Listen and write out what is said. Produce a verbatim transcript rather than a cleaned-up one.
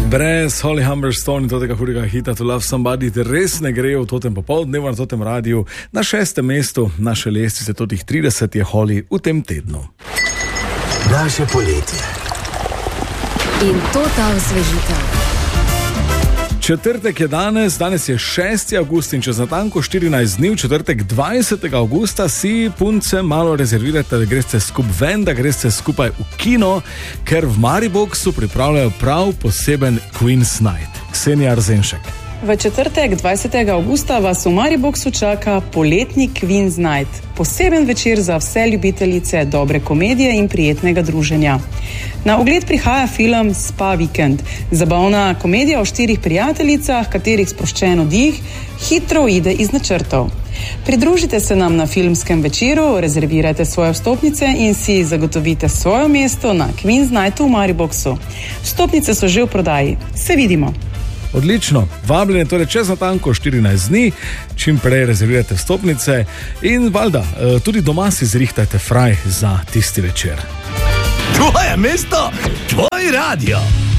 Brez Holly Humberstone in tega hudega hita To Love Somebody res ne gre v totem popoldnevu na totem radiju. Na šestem mestu naše lestvice totih trideset je Holly v tem tednu. Naše poletje. In to ta osvežitev. Četrtek je danes, danes je šesti avgust in čez natanko štirinajst dni, v četrtek dvajsetega avgusta si punce malo rezervirate, da greste skupaj ven, da greste skupaj v kino, ker v Mariboxu pripravljajo prav poseben Queen's Night. Ksenija Arzenšek. V četrtek dvajsetega avgusta vas v Mariboxu čaka poletni Queen's Night, poseben večer za vse ljubiteljice dobre komedije in prijetnega druženja. Na ogled prihaja film Spa Weekend, zabavna komedija o štirih prijateljicah, katerih sproščen oddih hitro uide iz načrtov. Pridružite se nam na filmskem večeru, rezervirajte svoje vstopnice in si zagotovite svoje mesto na Queen's Nightu v Mariboxu. Vstopnice so že v prodaji. Se vidimo! Odlično, vabljeni torej čez natanko štirinajst dni, čim prej rezervirajte vstopnice in valjda, tudi doma si zrihtajte fraj za tisti večer. Tvoje mesto, tvoj radio.